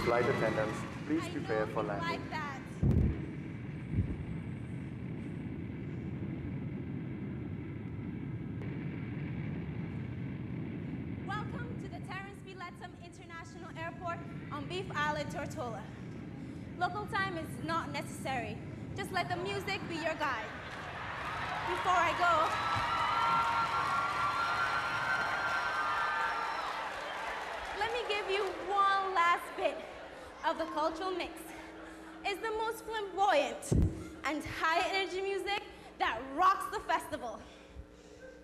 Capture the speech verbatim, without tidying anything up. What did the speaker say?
Flight attendants, please I prepare know for you landing. like that. Welcome to the Terence B. Lethem International Airport on Beef Island, Tortola. Local time is not necessary. Just let the music be your guide. Before I go, let me give you one last bit of the cultural mix. It's the most flamboyant and high energy music that rocks the festival.